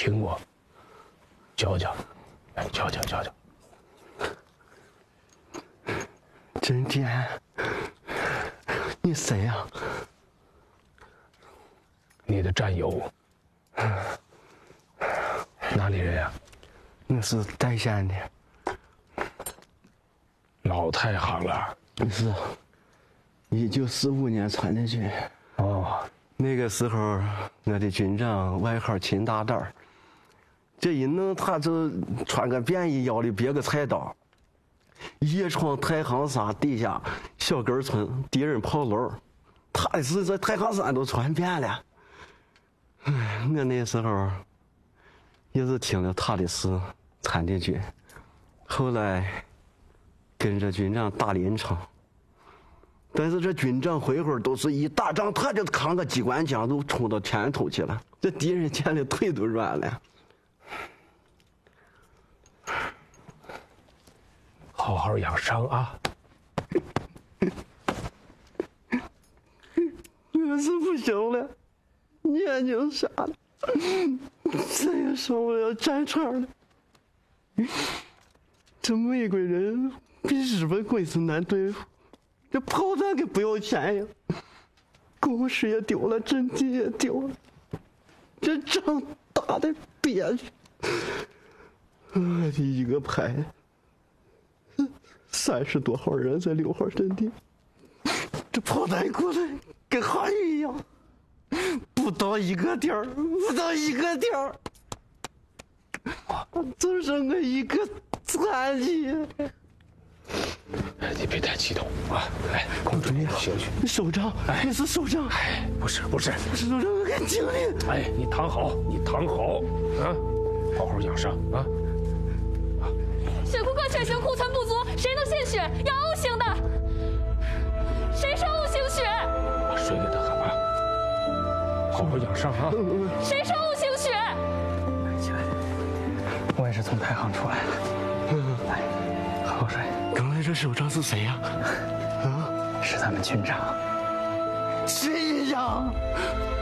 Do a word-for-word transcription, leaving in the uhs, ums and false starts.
听过，教教，来教教教教。 真甜，你谁呀？ 你的战友。哪里人呀？ 我是岱县的。 老太行了。 是，一九四五年参的军。 哦， 那个时候我的军长外号秦大胆儿，这一弄他就穿个便衣，腰里别个菜刀，夜闯太行山底下小根村敌人炮楼，他的事在太行山都传遍了。哎，我那时候也是听了他的事参的军，后来跟着军长打临场。但是这军长回回都是一打仗，他就扛个机关枪就冲到前头去了，这敌人见了腿都软了。 好好养伤啊！ 我是不行了，眼睛傻了，再也上不了战场了。这美国人比日本鬼子难对付。这炮弹可不要钱呀，工事也丢了，阵地也丢了，这仗打的憋屈。我的一个排，三十多号人在六号阵地，这炮弹过来跟下雨一样，不到一个点儿，不到一个点儿，就剩我一个残疾。 你别太激动啊！来，控制你的情绪。 首长，哎，你是首长？ 哎，不是不是， 首长，我给经理。 哎，你躺好，你躺好啊，好好养伤啊。 血库克血型库存不足，谁能献血？要 O 型的。谁是 O 型血？ 把水给他喝吧，好好养伤啊。 谁是 O 型血？ 来起来，我也是从太行出来的。来，喝口水。 刚才这首长是谁呀？ 啊，是咱们军长。 谁呀？